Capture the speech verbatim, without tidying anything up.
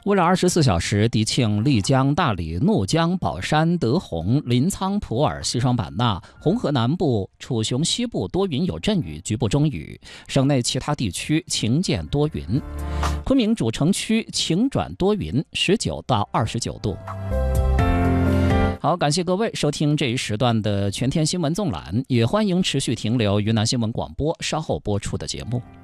为了二十四小时涤庆丽江、大理、怒江、宝山、德宏、临沧、普洱、西双版纳、红河南部、楚雄西部多云有阵雨，局部中雨；省内其他地区晴间多云。昆明主城区晴转多云，十九到二十九度。好，感谢各位收听这一时段的全天新闻纵览，也欢迎持续停留云南新闻广播稍后播出的节目。